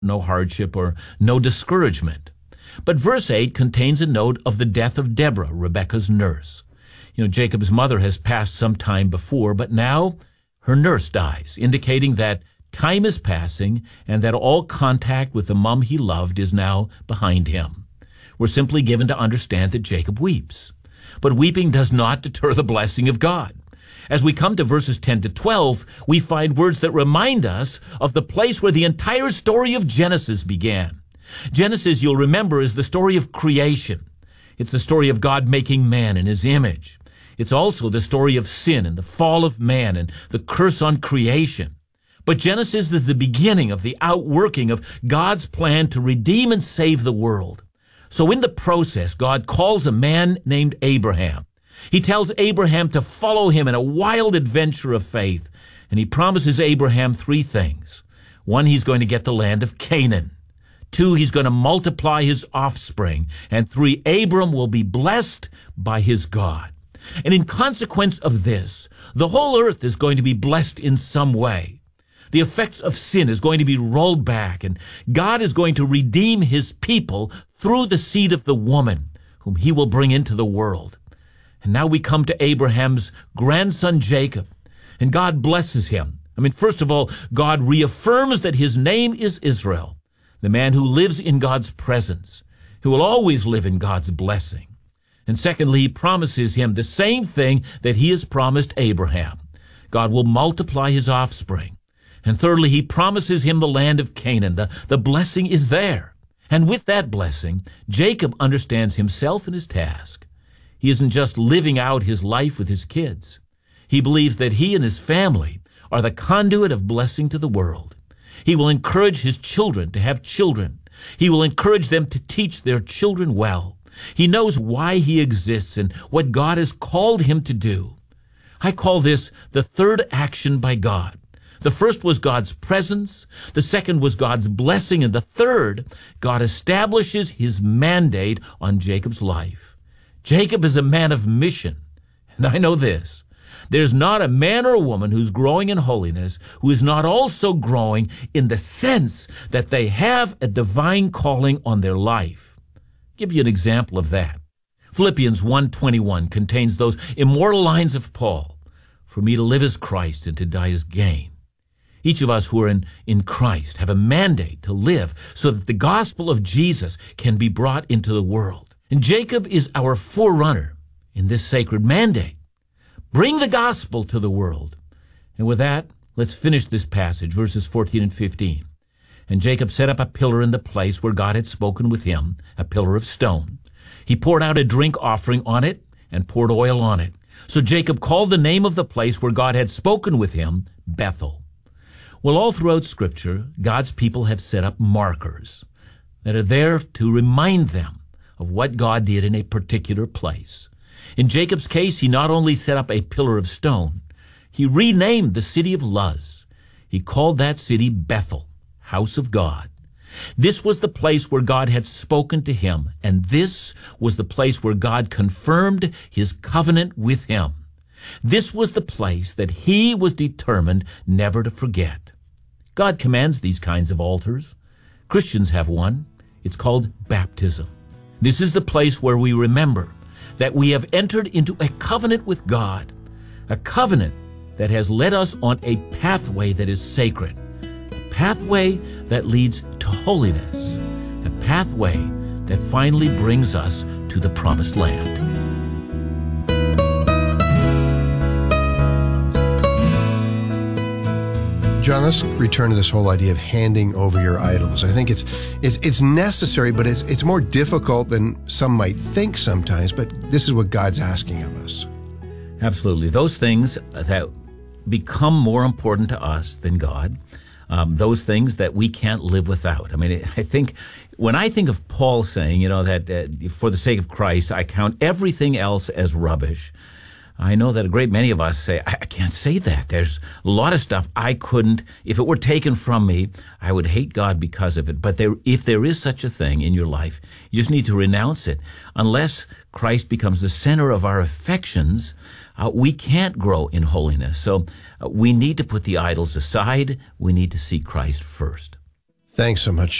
no hardship, or no discouragement. But verse 8 contains a note of the death of Deborah, Rebekah's nurse. Jacob's mother has passed some time before, but now her nurse dies, indicating that time is passing and that all contact with the mom he loved is now behind him. We're simply given to understand that Jacob weeps. But weeping does not deter the blessing of God. As we come to verses 10 to 12, we find words that remind us of the place where the entire story of Genesis began. Genesis, you'll remember, is the story of creation. It's the story of God making man in his image. It's also the story of sin and the fall of man and the curse on creation. But Genesis is the beginning of the outworking of God's plan to redeem and save the world. So in the process, God calls a man named Abraham. He tells Abraham to follow him in a wild adventure of faith, and he promises Abraham three things. One, he's going to get the land of Canaan. Two, he's going to multiply his offspring. And three, Abram will be blessed by his God. And in consequence of this, the whole earth is going to be blessed in some way. The effects of sin is going to be rolled back, and God is going to redeem his people through the seed of the woman, whom he will bring into the world. And now we come to Abraham's grandson Jacob, and God blesses him. First of all, God reaffirms that his name is Israel, the man who lives in God's presence, who will always live in God's blessing. And secondly, he promises him the same thing that he has promised Abraham. God will multiply his offspring. And thirdly, he promises him the land of Canaan. The blessing is there. And with that blessing, Jacob understands himself and his task. He isn't just living out his life with his kids. He believes that he and his family are the conduit of blessing to the world. He will encourage his children to have children. He will encourage them to teach their children well. He knows why he exists and what God has called him to do. I call this the third action by God. The first was God's presence, the second was God's blessing, and the third, God establishes his mandate on Jacob's life. Jacob is a man of mission, and I know this. There's not a man or a woman who's growing in holiness who is not also growing in the sense that they have a divine calling on their life. I'll give you an example of that. Philippians 1:21 contains those immortal lines of Paul, "For me to live is Christ and to die is gain." Each of us who are in Christ have a mandate to live so that the gospel of Jesus can be brought into the world. And Jacob is our forerunner in this sacred mandate. Bring the gospel to the world. And with that, let's finish this passage, verses 14 and 15. And Jacob set up a pillar in the place where God had spoken with him, a pillar of stone. He poured out a drink offering on it and poured oil on it. So Jacob called the name of the place where God had spoken with him, Bethel. Well, all throughout Scripture, God's people have set up markers that are there to remind them of what God did in a particular place. In Jacob's case, he not only set up a pillar of stone, he renamed the city of Luz. He called that city Bethel, house of God. This was the place where God had spoken to him, and this was the place where God confirmed his covenant with him. This was the place that he was determined never to forget. God commands these kinds of altars. Christians have one. It's called baptism. This is the place where we remember that we have entered into a covenant with God, a covenant that has led us on a pathway that is sacred, a pathway that leads to holiness, a pathway that finally brings us to the promised land. John, let's return to this whole idea of handing over your idols. I think it's necessary, but it's more difficult than some might think sometimes, but this is what God's asking of us. Absolutely. Those things that become more important to us than God, those things that we can't live without. I think when I think of Paul saying, that for the sake of Christ, I count everything else as rubbish, I know that a great many of us say, I can't say that. There's a lot of stuff I couldn't, if it were taken from me, I would hate God because of it. But if there is such a thing in your life, you just need to renounce it. Unless Christ becomes the center of our affections, we can't grow in holiness. So we need to put the idols aside. We need to seek Christ first. Thanks so much.